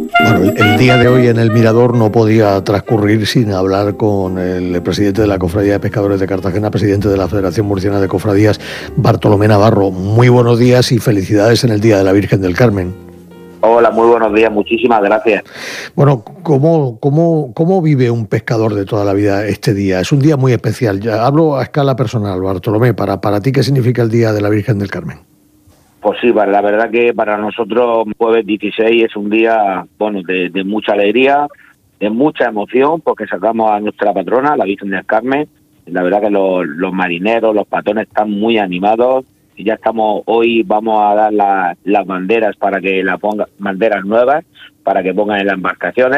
Bueno, el día de hoy en el Mirador no podía transcurrir sin hablar con el presidente de la Cofradía de Pescadores de Cartagena, presidente de la Federación Murciana de Cofradías, Bartolomé Navarro. Muy buenos días y felicidades en el Día de la Virgen del Carmen. Hola, muy buenos días, muchísimas gracias. Bueno, ¿cómo vive un pescador de toda la vida este día? Es un día muy especial. Ya hablo a escala personal, Bartolomé. Para ti, ¿qué significa el Día de la Virgen del Carmen? Pues sí, la verdad que para nosotros jueves 16 es un día, bueno, de mucha alegría, de mucha emoción, porque sacamos a nuestra patrona, la Virgen del Carmen. La verdad que los marineros, los patrones están muy animados y ya hoy vamos a dar las banderas para que banderas nuevas, para que pongan en las embarcaciones.